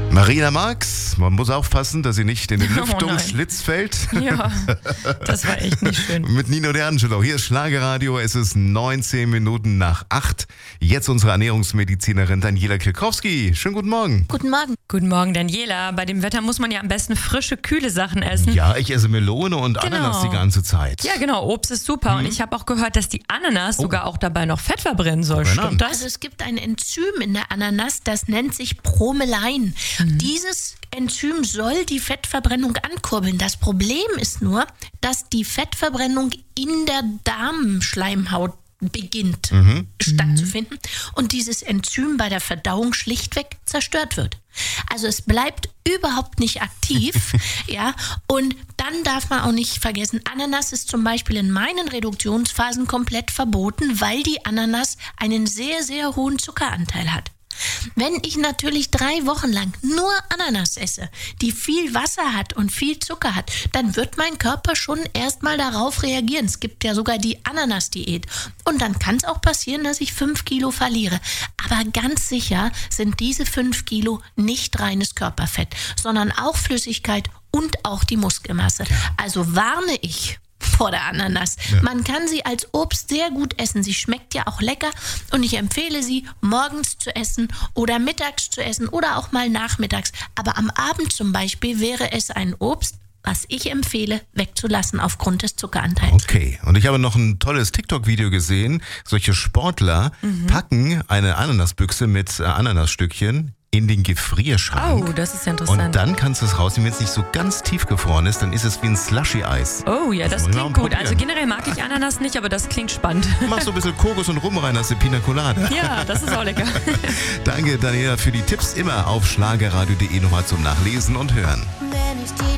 Marina Marx, man muss aufpassen, dass sie nicht in den Lüftungsschlitz fällt. Ja, das war echt nicht schön. Mit Nino D'Angelo. Hier ist Schlagerradio, es ist 19 Minuten nach 8. Jetzt unsere Ernährungsmedizinerin Daniela Kilkowski. Schönen guten Morgen. Guten Morgen. Guten Morgen, Daniela. Bei dem Wetter muss man ja am besten frische, kühle Sachen essen. Ja, ich esse Melone und Ananas die ganze Zeit. Ja, genau, Obst ist super. Und ich habe auch gehört, dass die Ananas sogar auch dabei noch Fett verbrennen soll. Stimmt das? Also es gibt ein Enzym in der Ananas, das nennt sich Bromelain. Dieses Enzym soll die Fettverbrennung ankurbeln. Das Problem ist nur, dass die Fettverbrennung in der Darmschleimhaut beginnt stattzufinden und dieses Enzym bei der Verdauung schlichtweg zerstört wird. Also es bleibt überhaupt nicht aktiv, ja, und dann darf man auch nicht vergessen, Ananas ist zum Beispiel in meinen Reduktionsphasen komplett verboten, weil die Ananas einen sehr, sehr hohen Zuckeranteil hat. Wenn ich natürlich 3 Wochen lang nur Ananas esse, die viel Wasser hat und viel Zucker hat, dann wird mein Körper schon erstmal darauf reagieren. Es gibt ja sogar die Ananas-Diät. Und dann kann es auch passieren, dass ich 5 Kilo verliere. Aber ganz sicher sind diese 5 Kilo nicht reines Körperfett, sondern auch Flüssigkeit und auch die Muskelmasse. Also warne ich vor der Ananas. Ja. Man kann sie als Obst sehr gut essen. Sie schmeckt ja auch lecker und ich empfehle sie morgens zu essen oder mittags zu essen oder auch mal nachmittags. Aber am Abend zum Beispiel wäre es ein Obst, was ich empfehle, wegzulassen aufgrund des Zuckeranteils. Okay, und ich habe noch ein tolles TikTok-Video gesehen. Solche Sportler packen eine Ananasbüchse mit Ananasstückchen in den Gefrierschrank. Oh, das ist ja interessant. Und dann kannst du es rausnehmen, wenn es nicht so ganz tief gefroren ist, dann ist es wie ein Slushy-Eis. Oh ja, das klingt gut. Also generell mag ich Ananas nicht, aber das klingt spannend. Mach so ein bisschen Kokos und Rum rein, hast du Pina Colada. Ja, das ist auch lecker. Danke, Daniela, für die Tipps. Immer auf schlagerradio.de nochmal zum Nachlesen und Hören. Wenn ich die